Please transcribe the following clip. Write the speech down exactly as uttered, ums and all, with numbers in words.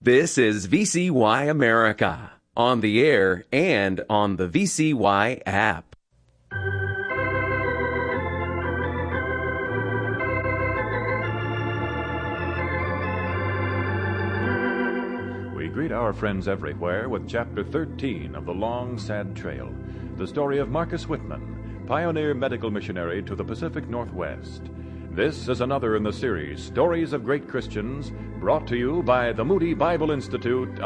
This is V C Y America, on the air and on the V C Y app. We greet our friends everywhere with Chapter thirteen of The Long, Sad Trail, the story of Marcus Whitman, pioneer medical missionary to the Pacific Northwest. This is another in the series, Stories of Great Christians, brought to you by the Moody Bible Institute